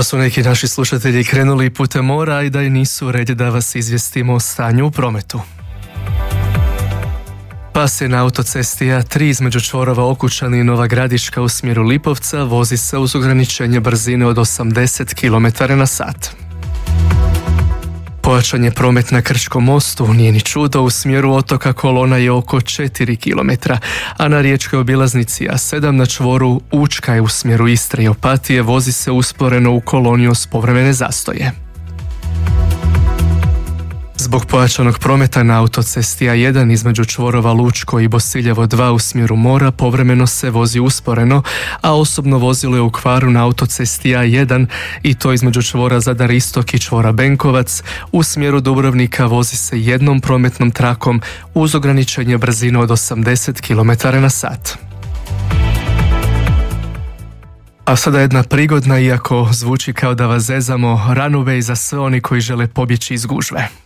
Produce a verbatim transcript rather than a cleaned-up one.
su neki naši slušatelji krenuli putem mora i da i nisu red da vas izvijestimo o stanju u prometu. Pa se na autocesti A tri između čvorova Okučani i Nova Gradiška u smjeru Lipovca vozi se uz ograničenje brzine od osamdeset kilometara na sat. Pojačan je promet na Krčkom mostu, nije ni čudo, u smjeru otoka kolona je oko četiri kilometra, a na riječkoj obilaznici A sedam na čvoru Učka je u smjeru Istre i Opatije vozi se usporeno u koloniju s povremene zastoje. Zbog pojačanog prometa na autocesti A jedan između čvorova Lučko i Bosiljevo dva u smjeru mora povremeno se vozi usporeno, a osobno vozilo je u kvaru na autocesti A jedan i to između čvora Zadar Istok i čvora Benkovac. U smjeru Dubrovnika vozi se jednom prometnom trakom uz ograničenje brzine od osamdeset kilometara na sat. A sada jedna prigodna, iako zvuči kao da vas zezamo, runaway za sve oni koji žele pobjeći iz gužve.